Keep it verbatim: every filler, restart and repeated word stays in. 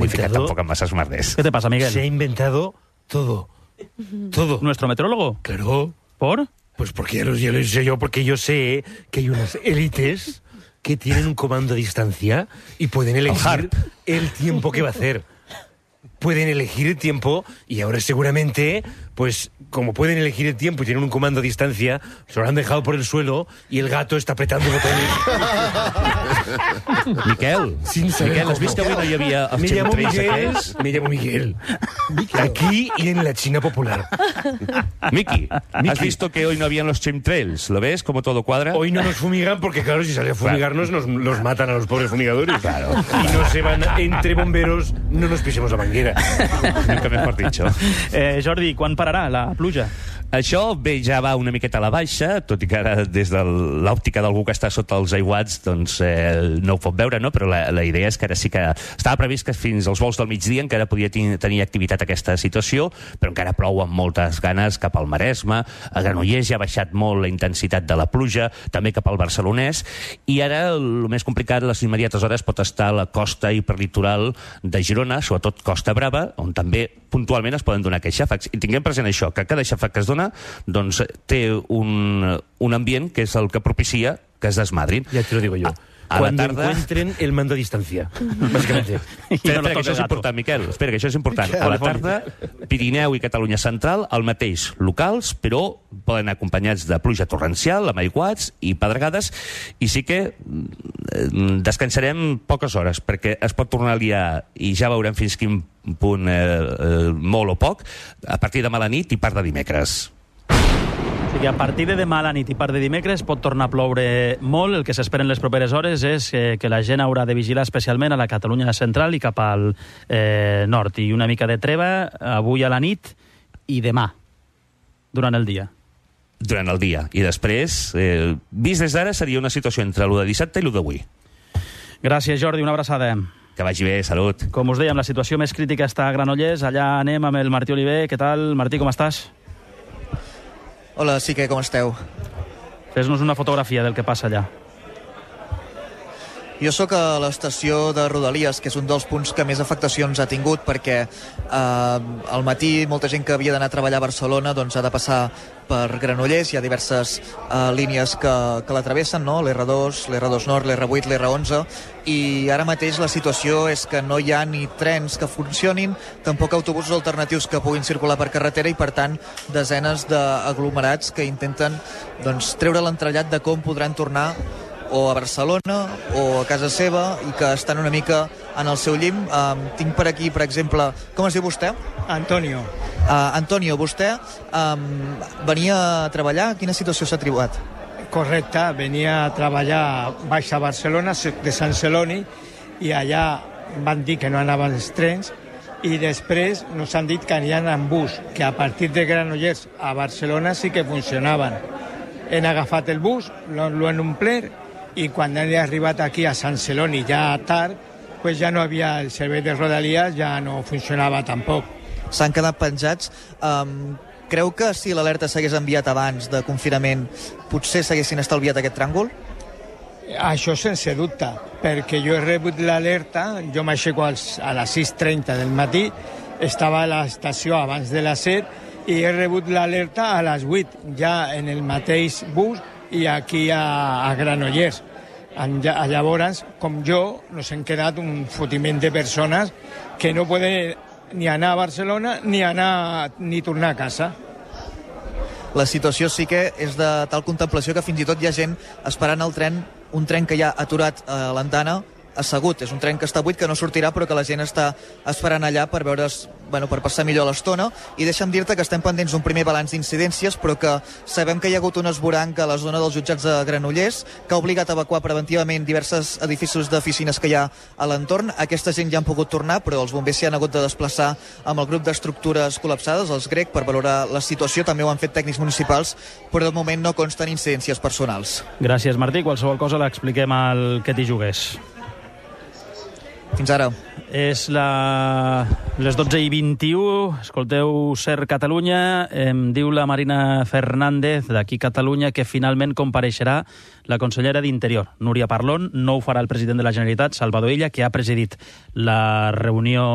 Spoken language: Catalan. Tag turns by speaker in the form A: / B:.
A: m'he ficat tampoc amb masses merders.
B: ¿Qué te pasa, Miguel?
C: Se ha inventado todo. Todo.
B: ¿Nuestro metrólogo?
C: Claro.
B: ¿Por?
C: Pues porque ya lo, ya lo sé yo, porque yo sé que hay unas élites que tienen un comando a distancia y pueden elegir el tiempo que va a hacer. Pueden elegir el tiempo y ahora seguramente, pues como pueden elegir el tiempo y tienen un comando a distancia, se lo han dejado por el suelo y el gato está apretando botones.
A: Miquel,
C: Sin saber
A: Miquel, has
C: cómo.
A: vist que avui no hi havia els
C: Me llamo
A: chemtrails
C: Miguel,
A: aquests?
C: me llamo Miguel. Aquí y en la China popular.
A: Miki, ¿has visto que hoy no habían los chemtrails? ¿Lo ves? Como todo cuadra.
C: Hoy no nos fumigan porque, claro, si sale a fumigarnos nos los matan a los pobres fumigadores.
A: Claro.
C: Y no se van entre bomberos, no nos pisemos la manguera.
A: Nunca mejor dicho.
B: Eh, Jordi, quan pararà la pluja?
A: Això bé, ja va una miqueta a la baixa, tot i que ara des de l'òptica d'algú que està sota els aiguats doncs eh, no ho pot veure, no? Però la, la idea és que ara sí que estava previst que fins als vols del migdia encara podia tenir activitat aquesta situació, però encara plou amb moltes ganes cap al Maresme, a Granollers ja ha baixat molt la intensitat de la pluja, també cap al Barcelonès, i ara el més complicat, les immediates hores, pot estar a la costa hiperlitoral de Girona, sobretot Costa Brava, on també puntualment es poden donar aquests xàfecs. I tinguem present això, que cada xàfec que es dona doncs té un, un ambient que és el que propicia que es desmadrin.
C: Ya te lo digo yo.
A: A, a
C: Cuando
A: la tarda...
C: encuentren el mando a distancia, básicamente.
A: Espera, espera, que això és important, Miquel. Espera, que això és important. A la tarda, Pirineu i Catalunya Central, el mateix, locals, però poden anar acompanyats de pluja torrencial, amb aiguats i pedregades, i sí que descansarem poques hores, perquè es pot tornar a liar, i ja veurem fins quin punt, eh, eh, molt o poc, a partir de mala nit i part de dimecres.
B: O sigui, a partir de demà a la nit i part de dimecres pot tornar a ploure molt. El que s'espera en les properes hores és eh, que la gent haurà de vigilar especialment a la Catalunya central i cap al eh, nord. I una mica de treva avui a la nit i demà, durant el dia.
A: Durant el dia. I després, eh, vist des d'ara, seria una situació entre l'u de dissabte i l'u d'avui.
B: Gràcies, Jordi. Una abraçada.
A: Que vagi bé, salut.
B: Com us dèiem, la situació més crítica està a Granollers. Allà anem amb el Martí Oliver. Què tal, Martí, com estàs?
D: Hola, sí que com esteu?
B: Fes-nos una fotografia del que passa allà.
D: Jo sóc a l'estació de Rodalies, que és un dels punts que més afectacions ha tingut, perquè eh, al matí molta gent que havia d'anar a treballar a Barcelona doncs ha de passar per Granollers. Hi ha diverses eh, línies que, que la travessen, no? l'R dos, l'R dos Nord, l'R vuit, l'R onze, i ara mateix la situació és que no hi ha ni trens que funcionin, tampoc autobusos alternatius que puguin circular per carretera, i per tant desenes d'aglomerats que intenten doncs, treure l'entrellat de com podran tornar o a Barcelona o a casa seva, i que estan una mica en el seu llim. Um, tinc per aquí, per exemple... Com es diu vostè?
E: Antonio.
D: Uh, Antonio, vostè um, venia a treballar? Quina situació s'ha trobat?
E: Correcte, venia a treballar baix a Barcelona, de Sant Celoni, i allà van dir que no anaven els trens, i després nos han dit que aniran en bus, que a partir de Granollers a Barcelona sí que funcionaven. Hem agafat el bus, lo, lo han omplert, i quan he arribat aquí a Sant Celoni ja tard, pues ja no havia el servei de Rodalies, ja no funcionava tampoc.
D: S'han quedat penjats. Um, creu que si l'alerta s'hagués enviat abans de confinament potser s'haguessin estalviat aquest tràngol?
E: Això sense dubte, perquè jo he rebut l'alerta, jo m'aixeco a les sis trenta del matí, estava a l'estació abans de les set, i he rebut l'alerta a les vuit, ja en el mateix bus i aquí a, a Granollers. Llavors, com jo, nos hem quedat un fotiment de persones que no poden ni anar a Barcelona ni anar ni tornar a casa.
D: La situació sí que és de tal contemplació que fins i tot hi ha gent esperant el tren, un tren que ja ha aturat a l'andana, assegut. És un tren que està buit, que no sortirà, però que la gent està esperant allà per veure's, bueno, per passar millor l'estona. I deixa'm dir-te que estem pendents d'un primer balanç d'incidències, però que sabem que hi ha hagut un esvoranc a la zona dels jutjats de Granollers, que ha obligat a evacuar preventivament diversos edificis d'oficines que hi ha a l'entorn. Aquesta gent ja han pogut tornar, però els bombers s'hi han hagut de desplaçar amb el grup d'estructures col·lapsades, els grec, per valorar la situació. També ho han fet tècnics municipals, però de moment no consten incidències personals.
B: Gràcies, Martí. Qualsevol cosa l'expliquem al que t'hi jugués.
D: Fins ara.
B: És la... les dotze i vint-i-u. Escolteu Ser Catalunya. Em diu la Marina Fernández, d'aquí Catalunya, que finalment compareixerà la consellera d'Interior, Núria Parlon. No ho farà el president de la Generalitat, Salvador Illa, que ha presidit la reunió